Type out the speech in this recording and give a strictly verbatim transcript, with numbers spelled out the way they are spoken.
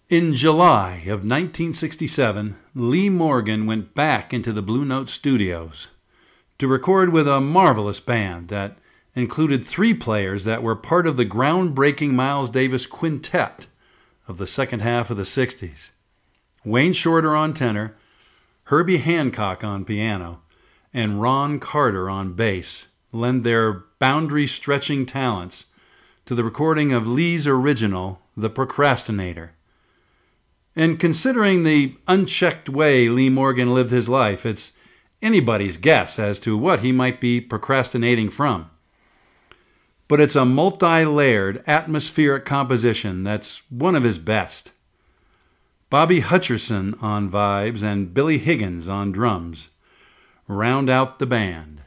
In July of nineteen sixty-seven, Lee Morgan went back into the Blue Note studios to record with a marvelous band that included three players that were part of the groundbreaking Miles Davis quintet of the second half of the sixties. Wayne Shorter on tenor, Herbie Hancock on piano, and Ron Carter on bass lend their boundary-stretching talents to the recording of Lee's original, The Procrastinator. And considering the unchecked way Lee Morgan lived his life, it's anybody's guess as to what he might be procrastinating from. But it's a multi-layered, atmospheric composition that's one of his best. Bobby Hutcherson on vibes and Billy Higgins on drums round out the band.